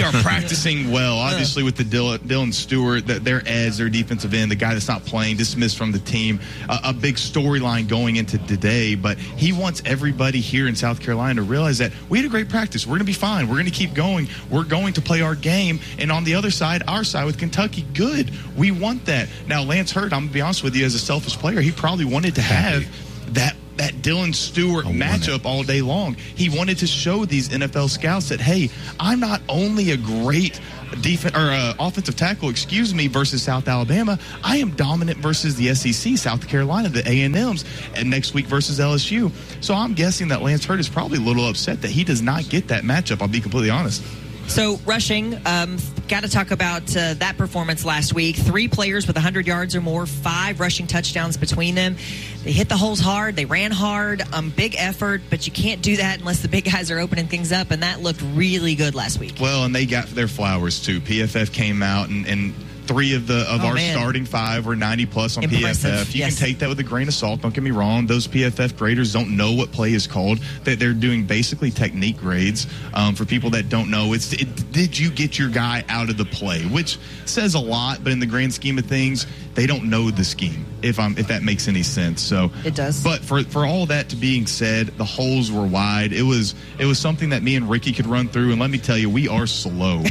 they are practicing well. Obviously, with the Dylan Stewart, their edge, their defensive end, the guy that's not playing, dismissed from the team, a big storyline going into today. But he wants everybody here in South Carolina to realize that we had a great practice. We're going to be fine. We're going to keep going. We're going to play our game. And on the other side, our side with Kentucky, good. We want that. Now, Lance Hurd, I'm going to be honest with you, as a selfish player, he probably wanted to have that Dylan Stewart matchup all day long. He wanted to show these NFL scouts that, hey, I'm not only a great offensive tackle, versus South Alabama, I am dominant versus the SEC, South Carolina, the A&Ms, and next week versus LSU. So I'm guessing that Lance Hurd is probably a little upset that he does not get that matchup. I'll be completely honest. So rushing, got to talk about that performance last week. 3 players with 100 yards or more, 5 rushing touchdowns between them. They hit the holes hard. They ran hard. Big effort, but you can't do that unless the big guys are opening things up, and that looked really good last week. Well, and they got their flowers, too. PFF came out and 3 of our starting 5 were 90-plus on Impressive. PFF. You can take that with a grain of salt. Don't get me wrong. Those PFF graders don't know what play is called. That they're doing basically technique grades. For people that don't know, did you get your guy out of the play? Which says a lot, but in the grand scheme of things, they don't know the scheme, if that makes any sense. So it does. But for all that to being said, the holes were wide. It was something that me and Ricky could run through, and let me tell you, we are slow.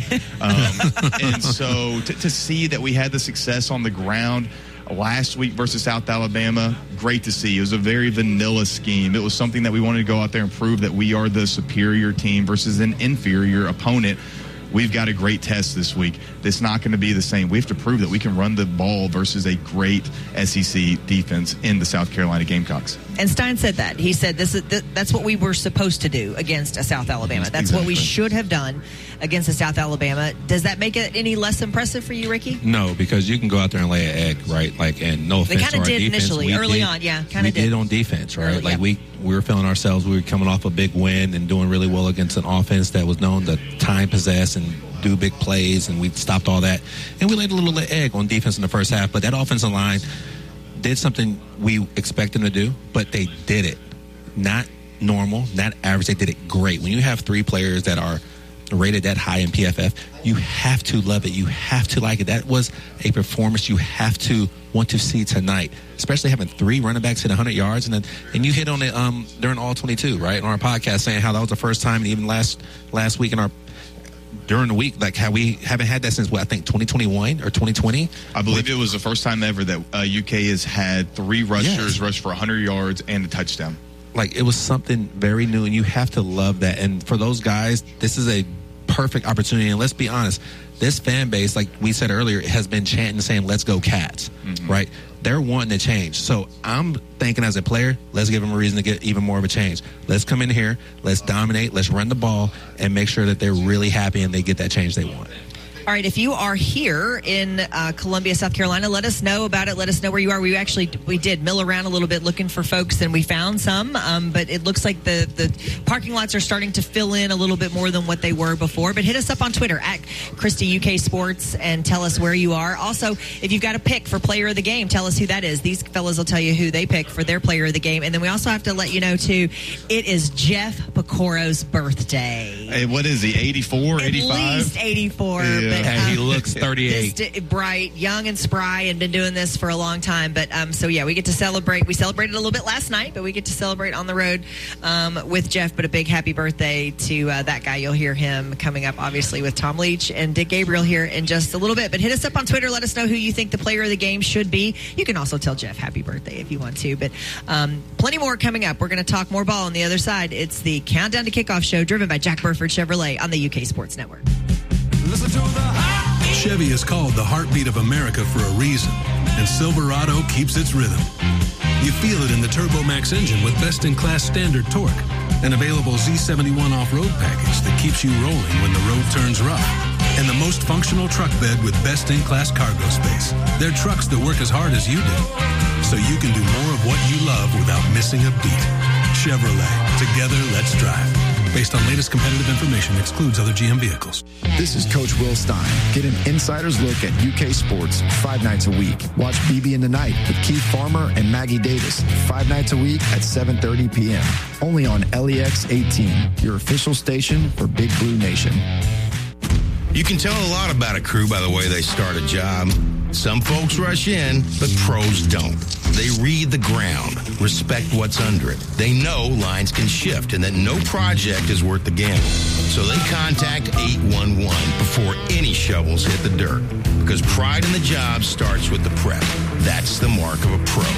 And so to see that we had the success on the ground last week versus South Alabama, great to see. It was a very vanilla scheme. It was something that we wanted to go out there and prove that we are the superior team versus an inferior opponent. We've got a great test this week. It's not going to be the same. We have to prove that we can run the ball versus a great SEC defense in the South Carolina Gamecocks. And Stein said that. He said that's what we were supposed to do against a South Alabama. That's what we should have done against a South Alabama. Does that make it any less impressive for you, Ricky? No, because you can go out there and lay an egg, right? And no offense to our defense. They kind of did initially, early on, yeah. We did on defense, right? We were feeling ourselves. We were coming off a big win and doing really well against an offense that was known to time possess and do big plays, and we stopped all that. And we laid a little egg on defense in the first half, but that offensive line did something we expect them to do, but they did it. Not normal, not average. They did it great. When you have 3 players that are rated that high in PFF, you have to love it. You have to like it. That was a performance you have to want to see tonight, especially having 3 running backs hit 100 yards. And you hit on it during All 22, right, on our podcast, saying how that was the first time, and even last week during the week, like how we haven't had that since, I think 2021 or 2020. I believe it was the first time ever that UK has had 3 rushers rush for 100 yards and a touchdown. Like, it was something very new, and you have to love that. And for those guys, this is a perfect opportunity. And let's be honest, this fan base, like we said earlier, has been chanting, saying, let's go Cats, right? They're wanting to change. So I'm thinking as a player, let's give them a reason to get even more of a change. Let's come in here, let's dominate, let's run the ball, and make sure that they're really happy and they get that change they want. All right, if you are here in Columbia, South Carolina, let us know about it. Let us know where you are. We did mill around a little bit looking for folks, and we found some, but it looks like the parking lots are starting to fill in a little bit more than what they were before. But hit us up on Twitter, at Christy UK Sports, and tell us where you are. Also, if you've got a pick for player of the game, tell us who that is. These fellas will tell you who they pick for their player of the game. And then we also have to let you know, too, it is Jeff Picoro's birthday. Hey, what is he, 84, 85? At least 84. Yeah. But, he looks 38. Bright, young and spry, and been doing this for a long time. But we get to celebrate. We celebrated a little bit last night, but we get to celebrate on the road with Jeff. But a big happy birthday to that guy. You'll hear him coming up, obviously, with Tom Leach and Dick Gabriel here in just a little bit. But hit us up on Twitter. Let us know who you think the player of the game should be. You can also tell Jeff happy birthday if you want to. But plenty more coming up. We're going to talk more ball on the other side. It's the Countdown to Kickoff show driven by Jack Burford Chevrolet on the UK Sports Network. Listen to the Chevy is called the heartbeat of America for a reason, and Silverado keeps its rhythm. You feel it in the Turbo Max engine with best-in-class standard torque, an available Z71 off-road package that keeps you rolling when the road turns rough, and the most functional truck bed with best-in-class cargo space. They're trucks that work as hard as you do, so you can do more of what you love without missing a beat. Chevrolet. Together, let's drive. Based on latest competitive information, excludes other GM vehicles. This is Coach Will Stein. Get an insider's look at UK sports 5 nights a week. Watch BB in the Night with Keith Farmer and Maggie Davis 5 nights a week at 7:30 p.m. Only on LEX 18, your official station for Big Blue Nation. You can tell a lot about a crew by the way they start a job. Some folks rush in, but pros don't. They read the ground, respect what's under it. They know lines can shift and that no project is worth the gamble. So they contact 811 before any shovels hit the dirt. Because pride in the job starts with the prep. That's the mark of a pro.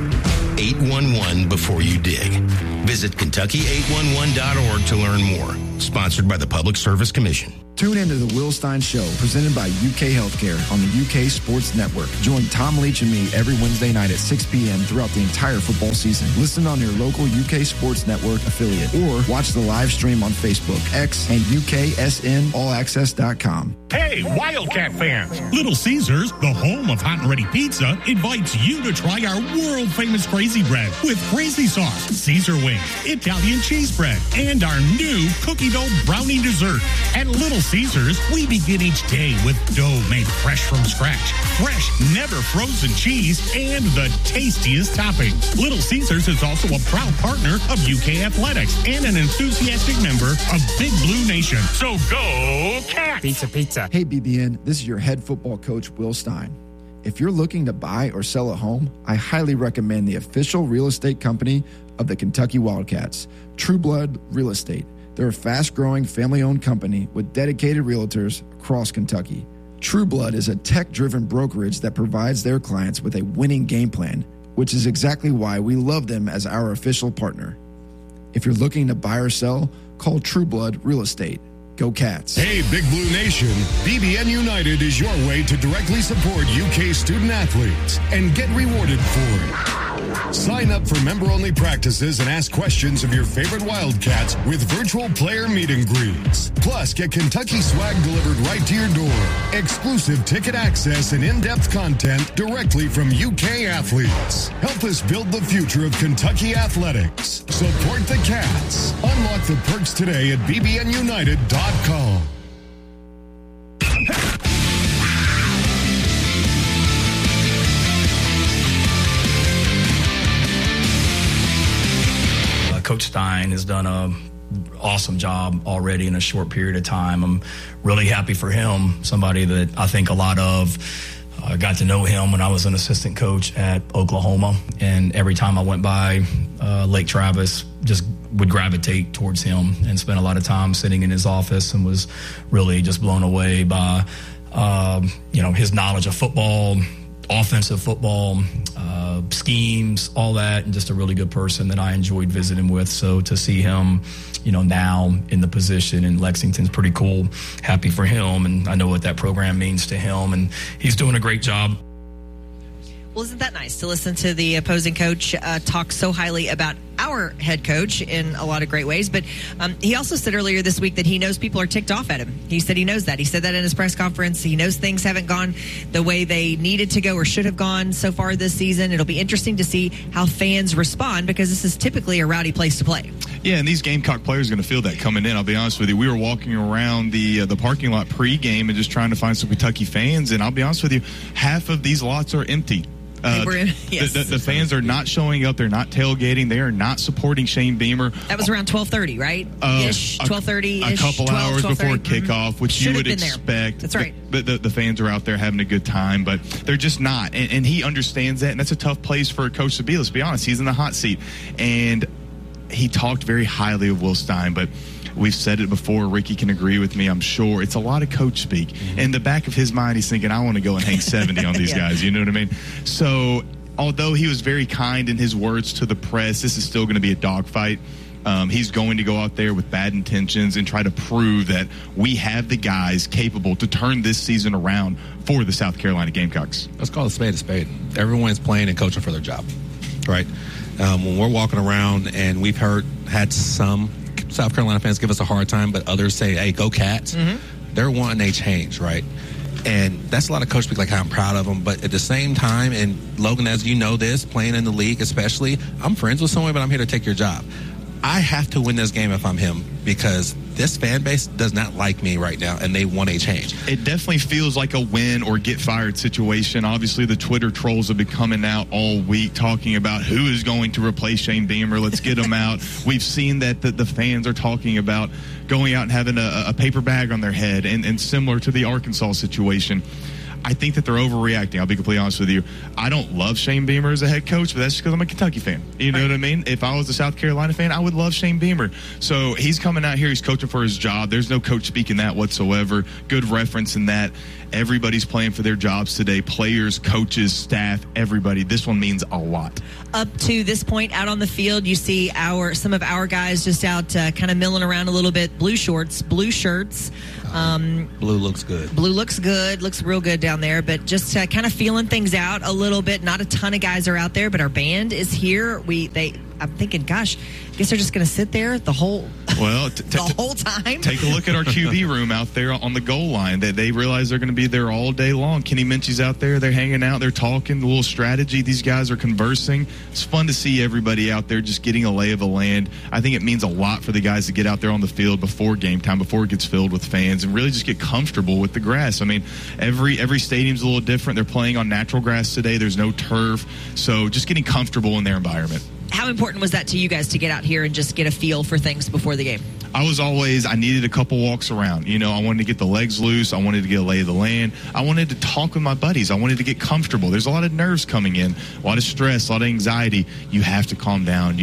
811 before you dig. Visit Kentucky811.org to learn more. Sponsored by the Public Service Commission. Tune into the Will Stein Show, presented by UK Healthcare on the UK Sports Network. Join Tom Leach and me every Wednesday night at 6 p.m. throughout the entire football season. Listen on your local UK Sports Network affiliate or watch the live stream on Facebook, X, and UKSNAllAccess.com. Hey, Wildcat fans! Little Caesars, the home of hot and ready pizza, invites you to try our world-famous Crazy Bread with crazy sauce, Caesar wings, Italian cheese bread, and our new cookie dough brownie dessert. At Little Caesars, we begin each day with dough made fresh from scratch, fresh, never frozen cheese, and the tastiest toppings. Little Caesars is also a proud partner of UK Athletics and an enthusiastic member of Big Blue Nation. So go Cats! Pizza, pizza. Hey, BBN, this is your head football coach, Will Stein. If you're looking to buy or sell a home, I highly recommend the official real estate company of the Kentucky Wildcats, True Blood Real Estate. They're a fast-growing, family-owned company with dedicated realtors across Kentucky. True Blood is a tech-driven brokerage that provides their clients with a winning game plan, which is exactly why we love them as our official partner. If you're looking to buy or sell, call True Blood Real Estate. Go Cats. Hey, Big Blue Nation. BBN United is your way to directly support UK student athletes and get rewarded for it. Sign up for member-only practices and ask questions of your favorite Wildcats with virtual player meet and greets. Plus, get Kentucky swag delivered right to your door. Exclusive ticket access and in-depth content directly from UK athletes. Help us build the future of Kentucky athletics. Support the Cats. Unlock the perks today at bbnunited.com. Coach Stein has done an awesome job already in a short period of time. I'm really happy for him, somebody that I think a lot of. I got to know him when I was an assistant coach at Oklahoma, and every time I went by Lake Travis, just would gravitate towards him and spent a lot of time sitting in his office and was really just blown away by his knowledge of football, offensive football, schemes, all that, and just a really good person that I enjoyed visiting with. So to see him, now in the position in Lexington's pretty cool. Happy for him, and I know what that program means to him, and he's doing a great job. Well, isn't that nice to listen to the opposing coach talk so highly about our head coach in a lot of great ways? But he also said earlier this week that he knows people are ticked off at him. He said he knows that. He said that in his press conference. He knows things haven't gone the way they needed to go or should have gone so far this season. It'll be interesting to see how fans respond, because this is typically a rowdy place to play. Yeah, and these Gamecock players are going to feel that coming in. I'll be honest with you. We were walking around the parking lot pregame and just trying to find some Kentucky fans, and I'll be honest with you, half of these lots are empty. The fans are not showing up. They're not tailgating. They are not supporting Shane Beamer. That was around 12:30, right? 12:30. A couple hours before kickoff, which you would expect. That's right. The fans are out there having a good time, but they're just not. And he understands that, and that's a tough place for a coach to be. Let's be honest. He's in the hot seat. And he talked very highly of Will Stein, but we've said it before. Ricky can agree with me, I'm sure. It's a lot of coach speak. Mm-hmm. In the back of his mind, he's thinking, I want to go and hang 70 on these guys. You know what I mean? So although he was very kind in his words to the press, this is still going to be a dogfight. He's going to go out there with bad intentions and try to prove that we have the guys capable to turn this season around for the South Carolina Gamecocks. Let's call a spade a spade. Everyone's playing and coaching for their job, right? When we're walking around, and we've had some South Carolina fans give us a hard time, but others say, hey, go Cats. Mm-hmm. They're wanting a change, right? And that's a lot of coach speak, like how I'm proud of them. But at the same time, and Logan, as you know this, playing in the league especially, I'm friends with someone, but I'm here to take your job. I have to win this game if I'm him, because this fan base does not like me right now, and they want a change. It definitely feels like a win or get fired situation. Obviously, the Twitter trolls have been coming out all week talking about who is going to replace Shane Beamer. Let's get him out. We've seen that the fans are talking about going out and having a paper bag on their head, and similar to the Arkansas situation. I think that they're overreacting. I'll be completely honest with you. I don't love Shane Beamer as a head coach, but that's just because I'm a Kentucky fan. You know what I mean? If I was a South Carolina fan, I would love Shane Beamer. So he's coming out here. He's coaching for his job. There's no coach speaking that whatsoever. Good reference in that. Everybody's playing for their jobs today. Players, coaches, staff, everybody. This one means a lot. Up to this point, out on the field, you see some of our guys just out kind of milling around a little bit. Blue shorts, blue shirts. Blue looks good. Blue looks good. Looks real good down there. But just kind of feeling things out a little bit. Not a ton of guys are out there, but our band is here. I'm thinking, gosh, I guess they're just going to sit there the whole the whole time. Take a look at our QB room out there on the goal line. They realize they're going to be there all day long. Kenny Minchie's out there. They're hanging out. They're talking. A little strategy. These guys are conversing. It's fun to see everybody out there just getting a lay of the land. I think it means a lot for the guys to get out there on the field before game time, before it gets filled with fans, and really just get comfortable with the grass. I mean, every stadium's a little different. They're playing on natural grass today. There's no turf. So just getting comfortable in their environment. How important was that to you guys to get out here and just get a feel for things before the game? I needed a couple walks around. You know, I wanted to get the legs loose. I wanted to get a lay of the land. I wanted to talk with my buddies. I wanted to get comfortable. There's a lot of nerves coming in, a lot of stress, a lot of anxiety. You have to calm down.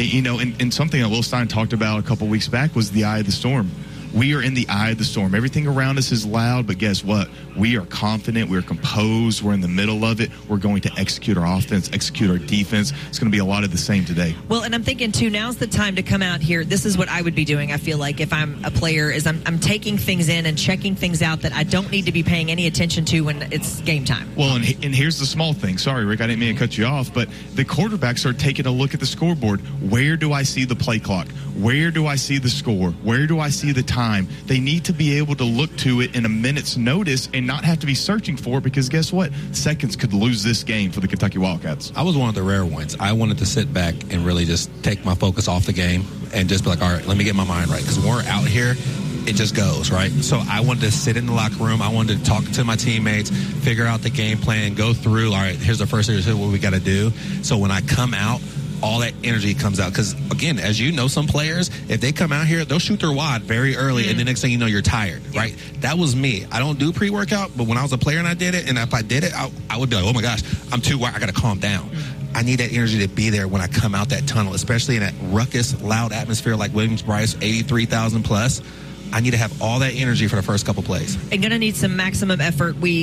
And something that Will Stein talked about a couple weeks back was the eye of the storm. We are in the eye of the storm. Everything around us is loud, but guess what? We are confident. We're composed. We're in the middle of it. We're going to execute our offense, execute our defense. It's going to be a lot of the same today. Well, and I'm thinking, too, now's the time to come out here. This is what I would be doing, I feel like, if I'm a player, is I'm taking things in and checking things out that I don't need to be paying any attention to when it's game time. Well, and here's the small thing. Sorry, Rick, I didn't mean to cut you off, but the quarterbacks are taking a look at the scoreboard. Where do I see the play clock? Where do I see the score? Where do I see the time? They need to be able to look to it in a minute's notice and not have to be searching for it, because guess what? Seconds could lose this game for the Kentucky Wildcats. I was one of the rare ones. I wanted to sit back and really just take my focus off the game and just be like, all right, let me get my mind right. Because when we're out here, it just goes, right? So I wanted to sit in the locker room. I wanted to talk to my teammates, figure out the game plan, go through, all right, here's the first here's what we got to do. So when I come out, all that energy comes out. Because, again, as you know, some players, if they come out here, they'll shoot their wad very early, and the next thing you know, you're tired, right? That was me. I don't do pre-workout, but when I was a player and I did it, and if I did it, I would be like, oh, my gosh, I'm too wired. I got to calm down. I need that energy to be there when I come out that tunnel, especially in that ruckus, loud atmosphere like Williams-Brice, 83,000 plus. I need to have all that energy for the first couple plays. And going to need some maximum effort. We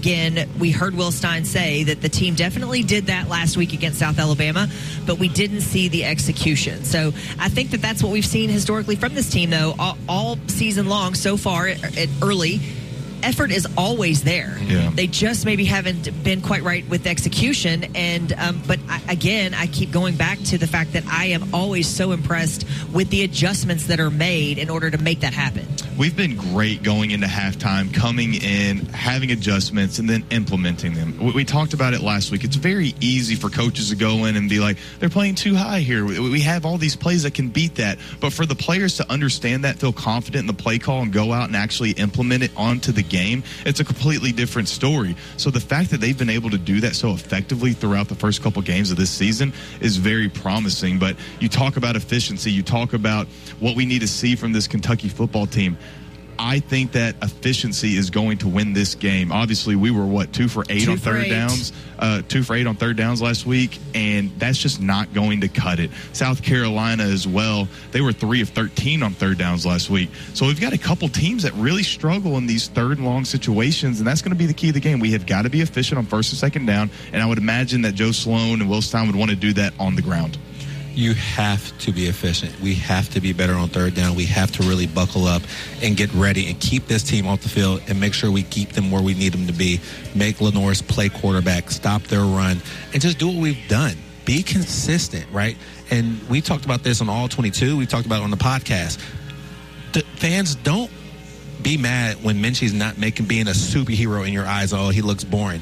heard Will Stein say that the team definitely did that last week against South Alabama, but we didn't see the execution. So I think that's what we've seen historically from this team, though, all season long so far, early. Effort is always there. Yeah. They just maybe haven't been quite right with execution. And but I keep going back to the fact that I am always so impressed with the adjustments that are made in order to make that happen. We've been great going into halftime, coming in, having adjustments, and then implementing them. We talked about it last week. It's very easy for coaches to go in and be like, they're playing too high here. We have all these plays that can beat that. But for the players to understand that, feel confident in the play call, and go out and actually implement it onto the game, it's a completely different story. So the fact that they've been able to do that so effectively throughout the first couple games of this season is very promising. But you talk about efficiency, you talk about what we need to see from this Kentucky football team. I think that efficiency is going to win this game. Obviously, we were, 2 for 8 on third downs? 2 for 8 on third downs last week, and that's just not going to cut it. South Carolina as well, they were 3 of 13 on third downs last week. So we've got a couple teams that really struggle in these third and long situations, and that's going to be the key of the game. We have got to be efficient on first and second down, and I would imagine that Joe Sloan and Will Stein would want to do that on the ground. You have to be efficient. We have to be better on third down. We have to really buckle up and get ready and keep this team off the field and make sure we keep them where we need them to be. Make Lenore's play quarterback, stop their run, and just do what we've done. Be consistent, right? And we talked about this on All 22. We talked about it on the podcast. The fans, don't be mad when Minchie's not being a superhero in your eyes. Oh, he looks boring.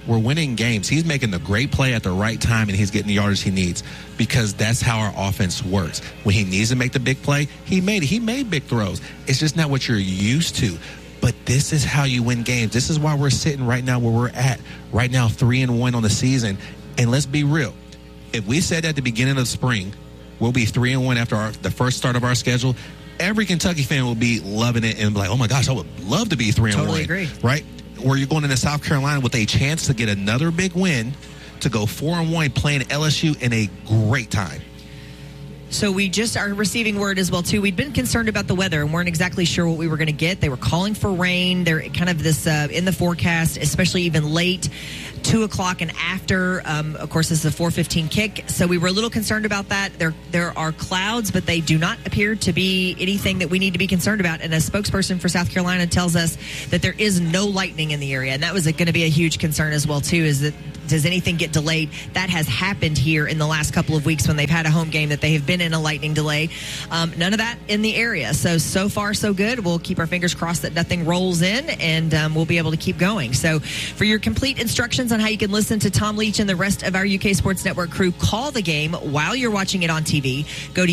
we're winning games. He's making the great play at the right time, and he's getting the yardage he needs, because that's how our offense works. When he needs to make the big play, he made it. He made big throws. It's just not what you're used to. But this is how you win games. This is why we're sitting right now where we're at. Right now, 3-1 on the season. And let's be real. If we said at the beginning of spring, we'll be 3-1 after the first start of our schedule, every Kentucky fan will be loving it and be like, oh my gosh, I would love to be 3-1. Totally agree. Right? Where you're going into South Carolina with a chance to get another big win, to go 4-1 playing LSU in a great time. So we just are receiving word as well, too. We'd been concerned about the weather and weren't exactly sure what we were going to get. They were calling for rain. They're kind of this in the forecast, especially even late, 2 o'clock and after. Of course, this is a 4:15 kick. So we were a little concerned about that. There are clouds, but they do not appear to be anything that we need to be concerned about. And a spokesperson for South Carolina tells us that there is no lightning in the area. And that was going to be a huge concern as well, too, is that does anything get delayed? That has happened here in the last couple of weeks when they've had a home game that they have been in a lightning delay. None of that in the area. So far, so good. We'll keep our fingers crossed that nothing rolls in, and we'll be able to keep going. So for your complete instructions on how you can listen to Tom Leach and the rest of our UK Sports Network crew call the game while you're watching it on TV, go to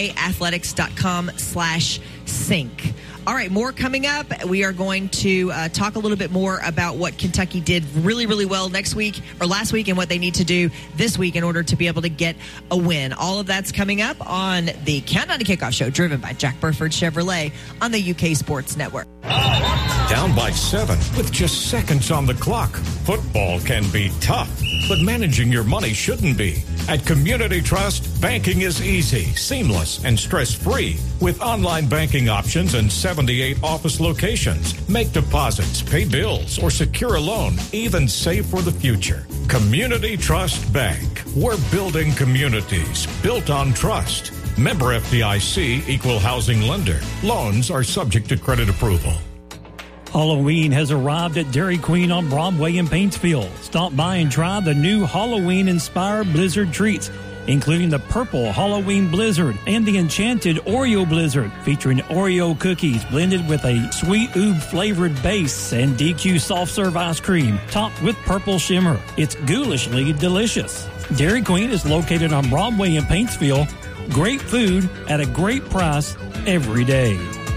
ukathletics.com/sync. All right, more coming up. We are going to talk a little bit more about what Kentucky did really, really well last week, and what they need to do this week in order to be able to get a win. All of that's coming up on the Countdown to Kickoff show, driven by Jack Burford Chevrolet on the UK Sports Network. Down by 7 with just seconds on the clock. Football can be tough, but managing your money shouldn't be. At Community Trust, banking is easy, seamless, and stress-free with online banking options and 78 office locations. Make deposits, pay bills, or secure a loan, even save for the future. Community Trust Bank. We're building communities built on trust. Member FDIC, equal housing lender. Loans are subject to credit approval. Halloween has arrived at Dairy Queen on Broadway in Paintsville. Stop by and try the new Halloween-inspired Blizzard treats, including the Purple Halloween Blizzard and the Enchanted Oreo Blizzard, featuring Oreo cookies blended with a sweet oob-flavored base and DQ soft-serve ice cream, topped with purple shimmer. It's ghoulishly delicious. Dairy Queen is located on Broadway in Paintsville. Great food at a great price every day.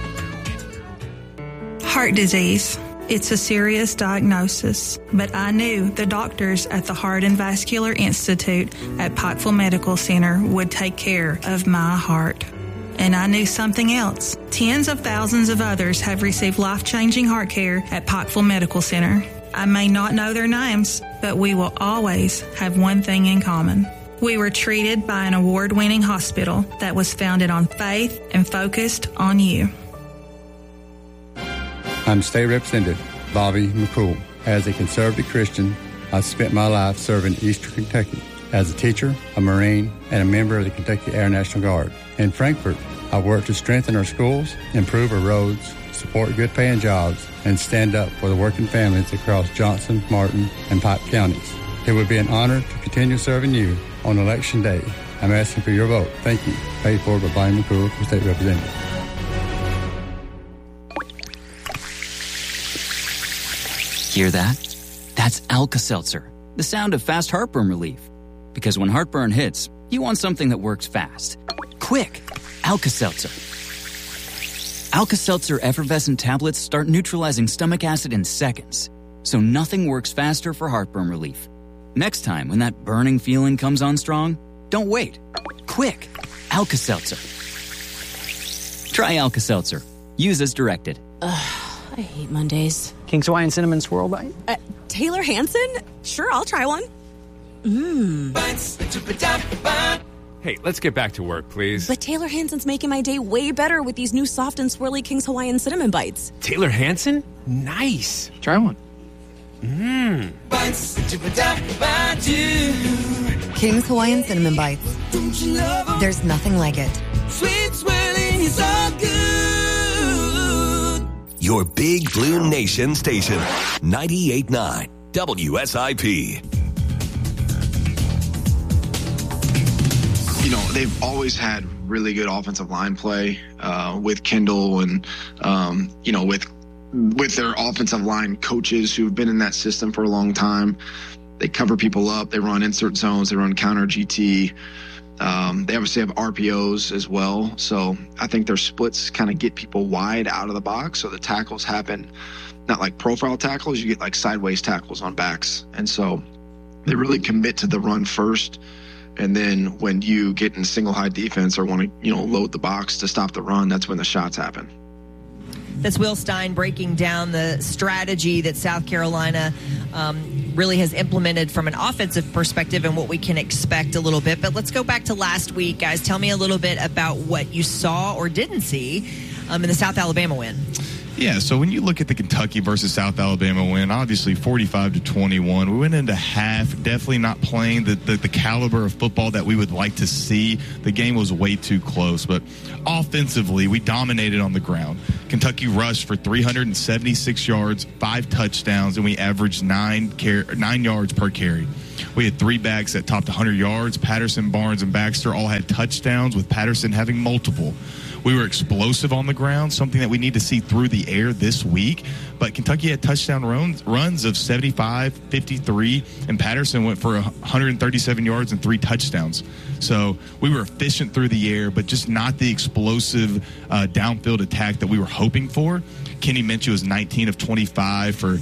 Heart disease. It's a serious diagnosis, but I knew the doctors at the Heart and Vascular Institute at Pikeville Medical Center would take care of my heart. And I knew something else. Tens of thousands of others have received life-changing heart care at Pikeville Medical Center. I may not know their names, but we will always have one thing in common. We were treated by an award-winning hospital that was founded on faith and focused on you. I'm State Representative Bobby McCool. As a conservative Christian, I've spent my life serving Eastern Kentucky as a teacher, a Marine, and a member of the Kentucky Air National Guard. In Frankfort, I work to strengthen our schools, improve our roads, support good-paying jobs, and stand up for the working families across Johnson, Martin, and Pike counties. It would be an honor to continue serving you on Election Day. I'm asking for your vote. Thank you. Paid for by Bobby McCool, for State Representative. Hear that? That's Alka-Seltzer, the sound of fast heartburn relief. Because when heartburn hits, you want something that works fast. Quick, Alka-Seltzer. Alka-Seltzer effervescent tablets start neutralizing stomach acid in seconds, so nothing works faster for heartburn relief. Next time when that burning feeling comes on strong, don't wait. Quick, Alka-Seltzer. Try Alka-Seltzer. Use as directed. I hate Mondays. King's Hawaiian Cinnamon Swirl Bite? Taylor Hanson? Sure, I'll try one. Hey, let's get back to work, please. But Taylor Hanson's making my day way better with these new soft and swirly King's Hawaiian Cinnamon Bites. Taylor Hanson? Nice. Try one. King's Hawaiian Cinnamon Bites. There's nothing like it. Sweet swirling is all good. Your Big Blue Nation station, 98.9 WSIP. You know, they've always had really good offensive line play with Kendall and, with with their offensive line coaches who've been in that system for a long time. They cover people up. They run insert zones. They run counter GT. They obviously have RPOs as well. So I think their splits kind of get people wide out of the box. So the tackles happen not like profile tackles. You get like sideways tackles on backs. And so they really commit to the run first. And then when you get in single high defense or want to, load the box to stop the run, that's when the shots happen. That's Will Stein breaking down the strategy that South Carolina really has implemented from an offensive perspective and what we can expect a little bit. But let's go back to last week, guys. Tell me a little bit about what you saw or didn't see in the South Alabama win. Yeah, so when you look at the Kentucky versus South Alabama win, obviously 45-21, we went into half definitely not playing the caliber of football that we would like to see. The game was way too close, but offensively, we dominated on the ground. Kentucky rushed for 376 yards, 5 touchdowns, and we averaged 9 yards per carry. We had 3 backs that topped 100 yards. Patterson, Barnes, and Baxter all had touchdowns, with Patterson having multiple. We were explosive on the ground, something that we need to see through the air this week. But Kentucky had touchdown runs of 75, 53, and Patterson went for 137 yards and 3 touchdowns. So we were efficient through the air, but just not the explosive downfield attack that we were hoping for. Kenny Minchie was 19 of 25 for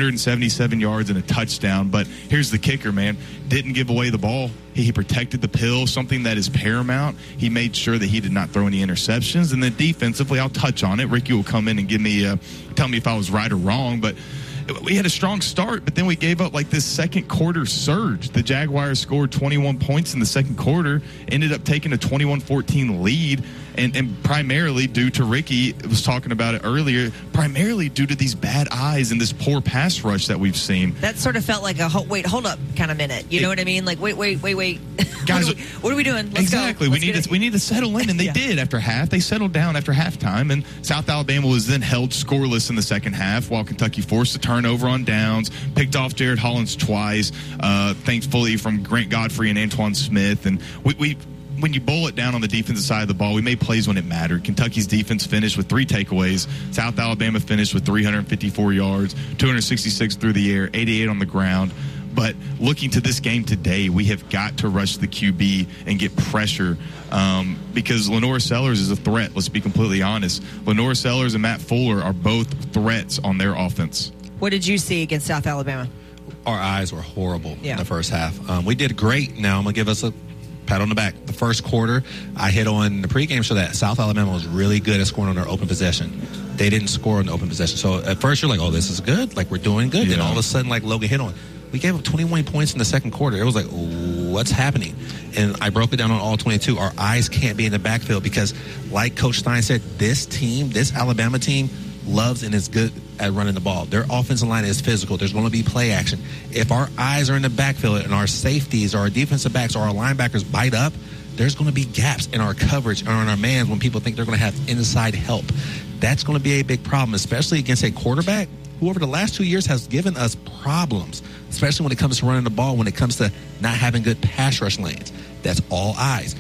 177 yards and a touchdown. But here's the kicker, man. Didn't give away the ball. He protected the pill, something that is paramount. He made sure that he did not throw any interceptions. And then defensively, I'll touch on it. Ricky will come in and tell me if I was right or wrong. But we had a strong start, but then we gave up like this second quarter surge. The Jaguars scored 21 points in the second quarter, ended up taking a 21-14 lead, and primarily due to Ricky was talking about it earlier, primarily due to these bad eyes and this poor pass rush that we've seen. That sort of felt like a hold up kind of minute. You know what I mean? Like, wait. Guys, what are we doing? Let's exactly. go. We need to settle in, and they did after half. They settled down after halftime, and South Alabama was then held scoreless in the second half while Kentucky forced a turnover on downs, picked off Jared Hollins twice, thankfully from Grant Godfrey and Antoine Smith. And when you boil it down on the defensive side of the ball, we made plays when it mattered. Kentucky's defense finished with 3 takeaways. South Alabama finished with 354 yards, 266 through the air, 88 on the ground. But looking to this game today, we have got to rush the QB and get pressure because Lenore Sellers is a threat. Let's be completely honest. Lenore Sellers and Matt Fuller are both threats on their offense. What did you see against South Alabama? Our eyes were horrible in the first half. We did great. Now I'm going to give us a pat on the back. The first quarter, I hit on the pregame show that South Alabama was really good at scoring on their open possession. They didn't score on the open possession. So at first you're like, oh, this is good. Like, we're doing good. Yeah. Then all of a sudden, like Logan hit on, we gave up 21 points in the second quarter. It was like, what's happening? And I broke it down on all 22. Our eyes can't be in the backfield because, like Coach Stein said, this Alabama team, loves and is good at running the ball. Their offensive line is physical. There's going to be play action. If our eyes are in the backfield and our safeties or our defensive backs or our linebackers bite up, there's going to be gaps in our coverage and on our mans when people think they're going to have inside help. That's going to be a big problem, especially against a quarterback who over the last 2 years has given us problems, especially when it comes to running the ball, when it comes to not having good pass rush lanes. That's all eyes.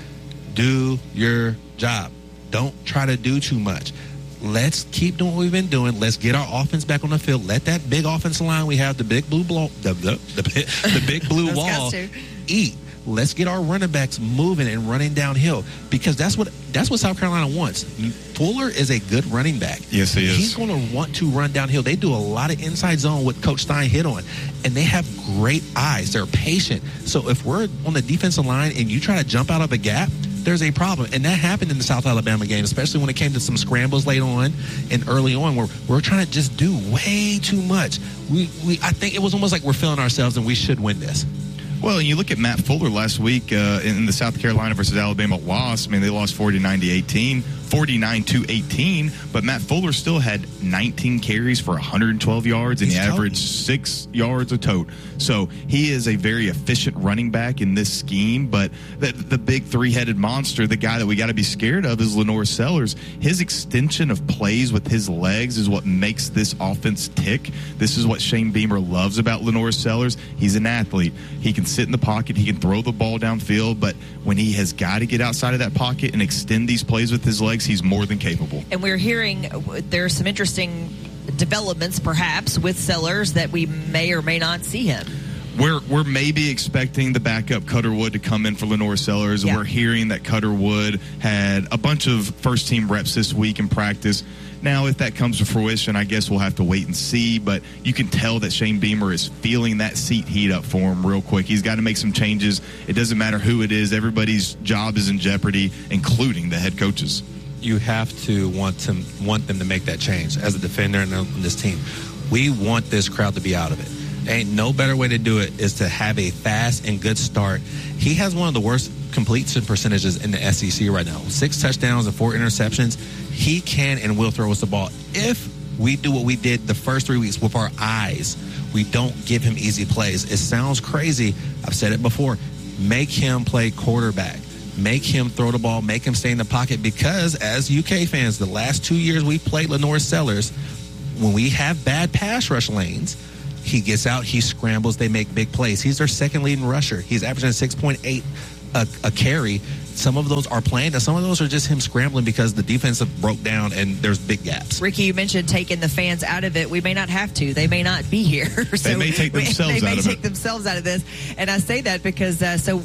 Do your job. Don't try to do too much. Let's keep doing what we've been doing. Let's get our offense back on the field. Let that big offensive line we have, the big blue the big blue wall, eat. Let's get our running backs moving and running downhill because that's what South Carolina wants. Fuller is a good running back. Yes, he is. He's going to want to run downhill. They do a lot of inside zone, what Coach Stein hit on, and they have great eyes. They're patient. So if we're on the defensive line and you try to jump out of a gap, there's a problem. And that happened in the South Alabama game, especially when it came to some scrambles late on and early on where we're trying to just do way too much. I think it was almost like we're feeling ourselves and we should win this. Well, and you look at Matt Fuller last week in the South Carolina versus Alabama loss. I mean, they lost 49-18, but Matt Fuller still had 19 carries for 112 yards, and he averaged 6 yards a tote. So he is a very efficient running back in this scheme, but the big three-headed monster, the guy that we got to be scared of is Lenore Sellers. His extension of plays with his legs is what makes this offense tick. This is what Shane Beamer loves about Lenore Sellers. He's an athlete. He can sit in the pocket. He can throw the ball downfield, but when he has got to get outside of that pocket and extend these plays with his legs, he's more than capable. And we're hearing there's some interesting developments, perhaps, with Sellers that we may or may not see him. We're maybe expecting the backup Cutter Wood to come in for Lenore Sellers. Yeah. We're hearing that Cutter Wood had a bunch of first-team reps this week in practice. Now, if that comes to fruition, I guess we'll have to wait and see. But you can tell that Shane Beamer is feeling that seat heat up for him real quick. He's got to make some changes. It doesn't matter who it is. Everybody's job is in jeopardy, including the head coaches. You have to want them to make that change as a defender in this team. We want this crowd to be out of it. Ain't no better way to do it is to have a fast and good start. He has one of the worst completion percentages in the SEC right now. 6 touchdowns and 4 interceptions. He can and will throw us the ball. If we do what we did the first 3 weeks with our eyes, we don't give him easy plays. It sounds crazy. I've said it before. Make him play quarterback. Make him throw the ball. Make him stay in the pocket, because as UK fans, the last 2 years we played Lenore Sellers, when we have bad pass rush lanes, he gets out, he scrambles, they make big plays. He's their second leading rusher. He's averaging 6.8 a carry. Some of those are planned, and some of those are just him scrambling because the defense broke down and there's big gaps. Ricky, you mentioned taking the fans out of it. We may not have to. They may not be here. So they may take themselves out of this. And I say that because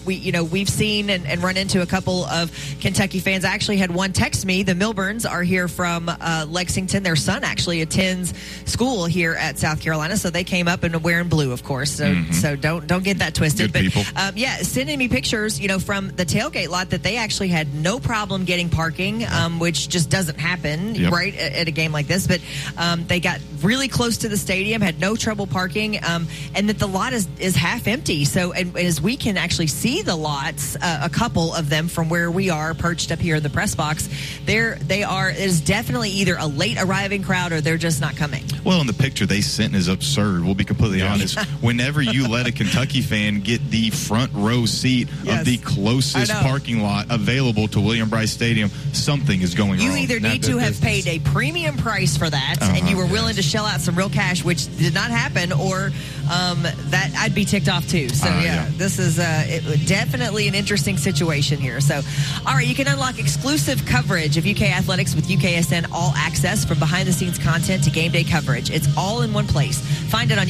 we've seen and run into a couple of Kentucky fans. I actually had one text me. The Milburns are here from Lexington. Their son actually attends school here at South Carolina, so they came up and wearing blue, of course. So don't get that twisted. Good people. Sending me pictures, from the tailgate lot that they actually had no problem getting parking, which just doesn't happen, right, at a game like this. But they got really close to the stadium, had no trouble parking, and that the lot is half empty. So, and as we can actually see the lots, a couple of them from where we are perched up here in the press box, they are. Is definitely either a late arriving crowd or they're just not coming. Well, and the picture they sent is absurd. We'll be completely honest. Whenever you let a Kentucky fan get the front row seat of the closest parking lot available to William Bryce Stadium, something is going wrong. You either need to have paid a premium price for that, and you were willing to shell out some real cash, which did not happen, or that I'd be ticked off too. So this is definitely an interesting situation here. So, all right, you can unlock exclusive coverage of UK athletics with UKSN All Access, from behind-the-scenes content to game day coverage. It's all in one place. Find it on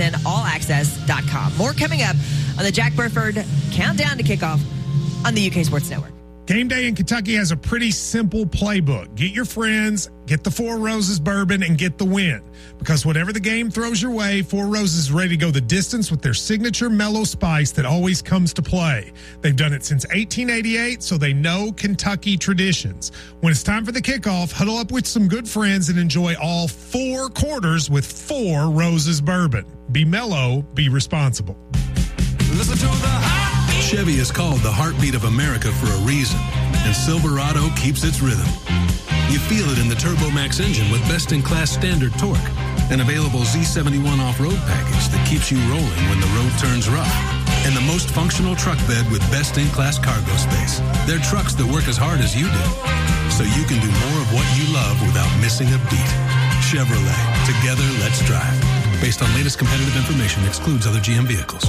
UKSNAllAccess.com. More coming up on the Jack Burford Countdown to Kickoff on the UK Sports Network. Game Day in Kentucky has a pretty simple playbook. Get your friends, get the Four Roses bourbon, and get the win. Because whatever the game throws your way, Four Roses is ready to go the distance with their signature mellow spice that always comes to play. They've done it since 1888, so they know Kentucky traditions. When it's time for the kickoff, huddle up with some good friends and enjoy all 4 quarters with Four Roses bourbon. Be mellow, be responsible. Listen to the heartbeat. Chevy is called the heartbeat of America for a reason, and Silverado keeps its rhythm. You feel it in the Turbo Max engine with best-in-class standard torque, an available Z71 off-road package that keeps you rolling when the road turns rough, and the most functional truck bed with best-in-class cargo space. They're trucks that work as hard as you do, so you can do more of what you love without missing a beat. Chevrolet. Together, let's drive. Based on latest competitive information, excludes other GM vehicles.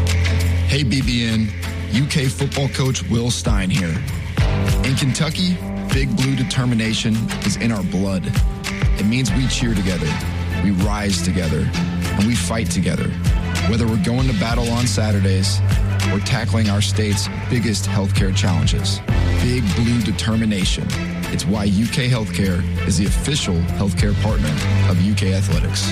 Hey BBN, UK football coach Will Stein here. In Kentucky, Big Blue determination is in our blood. It means we cheer together, we rise together, and we fight together. Whether we're going to battle on Saturdays or tackling our state's biggest healthcare challenges. Big Blue determination. It's why UK Healthcare is the official healthcare partner of UK Athletics.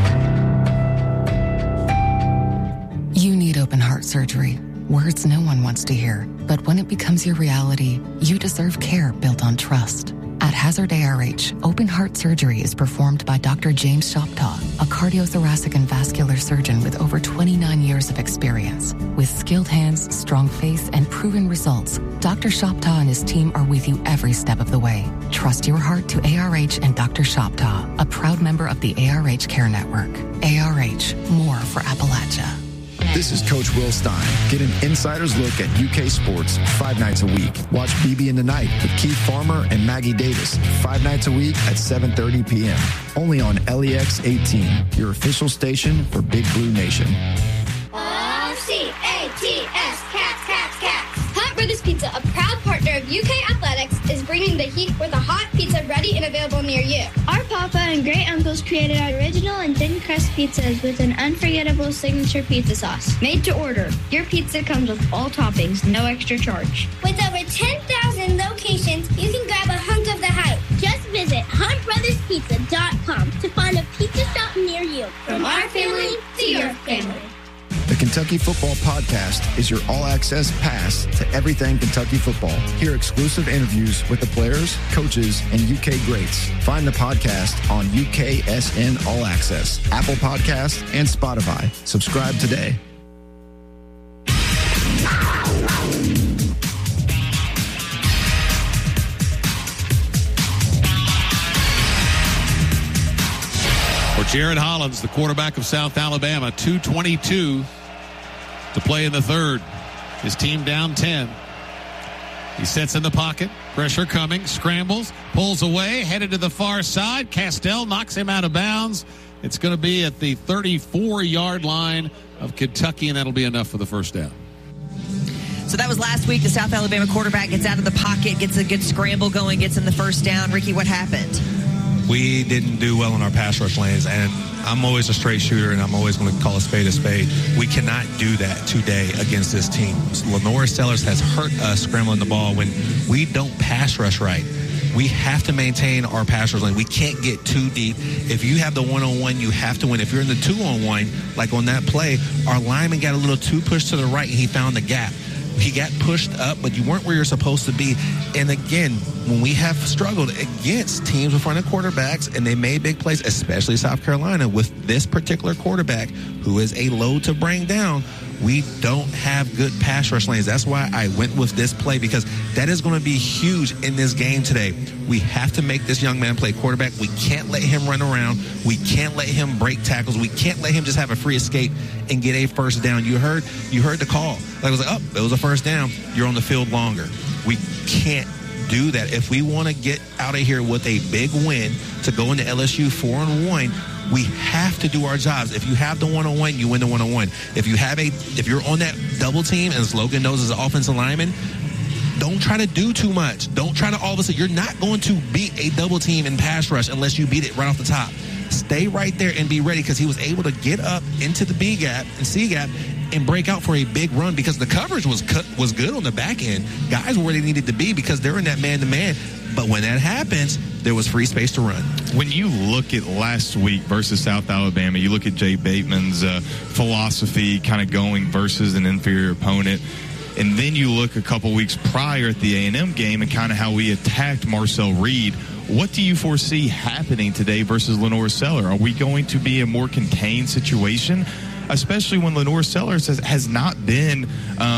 You need open heart surgery. Words no one wants to hear. But when it becomes your reality, you deserve care built on trust. At Hazard ARH, open heart surgery is performed by Dr. James Shoptaw, a cardiothoracic and vascular surgeon with over 29 years of experience. With skilled hands, strong faith, and proven results, Dr. Shoptaw and his team are with you every step of the way. Trust your heart to ARH and Dr. Shoptaw, a proud member of the ARH Care Network. ARH, more for Appalachia. This is Coach Will Stein. Get an insider's look at UK sports 5 nights a week. Watch BB in the Night with Keith Farmer and Maggie Davis 5 nights a week at 7:30 p.m. Only on LEX 18, your official station for Big Blue Nation. C-A-T-S, cats, cats, cats. Hot Brothers Pizza, a proud partner of UK Athletics, is bringing the heat with a hot pizza ready and available near you. Our Papa and great uncle Michaels created our original and thin crust pizzas with an unforgettable signature pizza sauce. Made to order. Your pizza comes with all toppings, no extra charge. With over 10,000 locations, you can grab a hunk of the hype. Just visit HuntBrothersPizza.com to find a pizza shop near you. From our family to your family. The Kentucky Football Podcast is your all-access pass to everything Kentucky football. Hear exclusive interviews with the players, coaches, and UK greats. Find the podcast on UKSN All Access, Apple Podcasts, and Spotify. Subscribe today. For Jared Hollins, the quarterback of South Alabama, 2:22 to play in the third. His team down 10. He sits in the pocket. Pressure coming. Scrambles. Pulls away. Headed to the far side. Castell knocks him out of bounds. It's going to be at the 34-yard line of Kentucky, and that'll be enough for the first down. So that was last week. The South Alabama quarterback gets out of the pocket, gets a good scramble going, gets in the first down. Ricky, what happened? We didn't do well in our pass rush lanes, and I'm always a straight shooter, and I'm always going to call a spade a spade. We cannot do that today against this team. Lenore Sellers has hurt us scrambling the ball when we don't pass rush right. We have to maintain our pass rush lane. We can't get too deep. If you have the one-on-one, you have to win. If you're in the two-on-one, like on that play, our lineman got a little too pushed to the right, and he found the gap. He got pushed up, but you weren't where you're supposed to be. And again, when we have struggled against teams with running quarterbacks and they made big plays, especially South Carolina, with this particular quarterback who is a load to bring down, we don't have good pass rush lanes. That's why I went with this play, because that is going to be huge in this game today. We have to make this young man play quarterback. We can't let him run around. We can't let him break tackles. We can't let him just have a free escape and get a first down. You heard the call. I was like, oh, it was a first down. You're on the field longer. We can't do that. If we want to get out of here with a big win to go into LSU 4-1, we have to do our jobs. If you have the one-on-one, you win the one-on-one. If you're on that double team, and Logan knows as an offensive lineman, don't try to do too much. Don't try to all of a sudden. You're not going to beat a double team in pass rush unless you beat it right off the top. Stay right there and be ready, because he was able to get up into the B gap and C gap and break out for a big run, because the coverage was good on the back end. Guys were where they needed to be because they're in that man-to-man. But when that happens, there was free space to run. When you look at last week versus South Alabama, you look at Jay Bateman's philosophy kind of going versus an inferior opponent, and then you look a couple weeks prior at the A&M game and kind of how we attacked Marcel Reed. What do you foresee happening today versus Lenore Sellers? Are we going to be a more contained situation, especially when Lenore Sellers has not been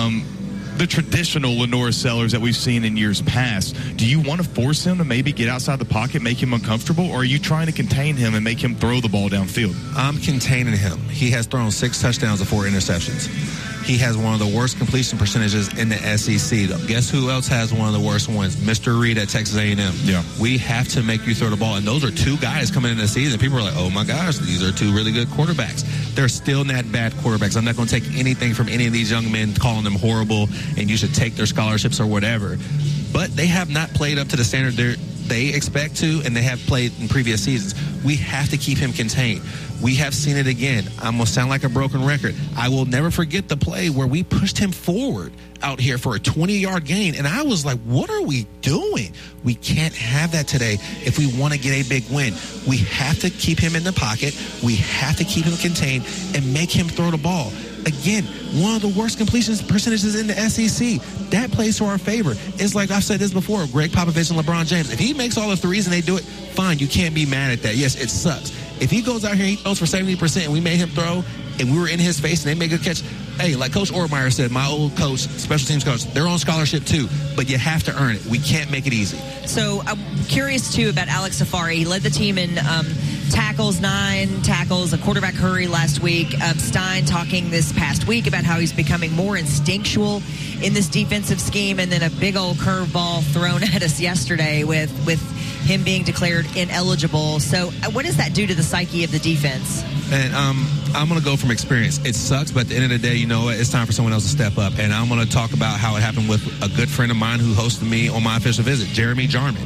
the traditional Lenore Sellers that we've seen in years past? Do you want to force him to maybe get outside the pocket, make him uncomfortable, or are you trying to contain him and make him throw the ball downfield? I'm containing him. He has thrown 6 touchdowns and 4 interceptions. He has one of the worst completion percentages in the SEC. Guess who else has one of the worst ones? Mr. Reed at Texas A&M. Yeah. We have to make you throw the ball. And those are 2 guys coming into the season. People are like, oh, my gosh, these are 2 really good quarterbacks. They're still not bad quarterbacks. I'm not going to take anything from any of these young men calling them horrible and you should take their scholarships or whatever. But they have not played up to the standard they expect to, and they have played in previous seasons. We have to keep him contained. We have seen it again. I'm going to sound like a broken record. I will never forget the play where we pushed him forward out here for a 20-yard gain, and I was like, what are we doing? We can't have that today if we want to get a big win. We have to keep him in the pocket. We have to keep him contained and make him throw the ball. Again, one of the worst completion percentages in the SEC. That plays to our favor. It's like I've said this before, Greg Popovich and LeBron James. If he makes all the threes and they do it, fine, you can't be mad at that. Yes, it sucks. If he goes out here and he throws for 70% and we made him throw and we were in his face and they make a catch, hey, like Coach Ortmeyer said, my old coach, special teams coach, they're on scholarship too, but you have to earn it. We can't make it easy. So I'm curious, too, about Alex Safari. He led the team in tackles, 9 tackles, a quarterback hurry last week. Stein talking this past week about how he's becoming more instinctual in this defensive scheme, and then a big old curveball thrown at us yesterday with him being declared ineligible. So what does that do to the psyche of the defense? And I'm going to go from experience. It sucks, but at the end of the day, you know what? It's time for someone else to step up. And I'm going to talk about how it happened with a good friend of mine who hosted me on my official visit, Jeremy Jarman.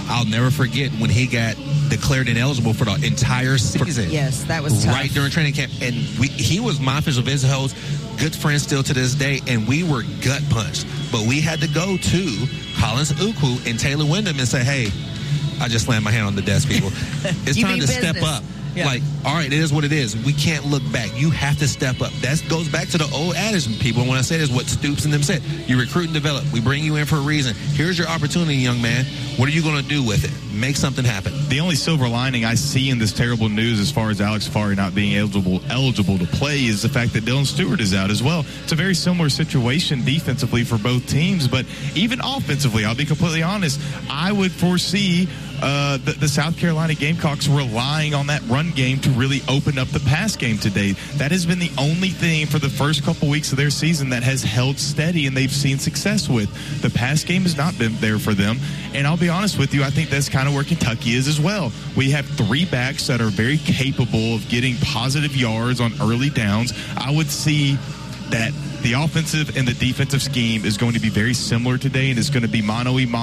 I'll never forget when he got declared ineligible for the entire season. Yes, that was tough. Right during training camp. And he was my official visit host, good friend still to this day, and we were gut punched. But we had to go to Collins Ukwu and Taylor Wyndham and say, hey, I just slammed my hand on the desk, people. It's time to step up. Yeah. Like, all right, it is what it is. We can't look back. You have to step up. That goes back to the old adage, people. When I say this, what Stoops and them said. You recruit and develop. We bring you in for a reason. Here's your opportunity, young man. What are you going to do with it? Make something happen. The only silver lining I see in this terrible news as far as Alex Fari not being eligible to play is the fact that Dylan Stewart is out as well. It's a very similar situation defensively for both teams, but even offensively, I'll be completely honest, I would foresee the South Carolina Gamecocks relying on that run game to really open up the pass game today. That has been the only thing for the first couple weeks of their season that has held steady and they've seen success with. The pass game has not been there for them. And I'll be honest with you, I think that's kind of where Kentucky is as well. We have 3 backs that are very capable of getting positive yards on early downs. I would see that the offensive and the defensive scheme is going to be very similar today, and it's going to be mano-y-mano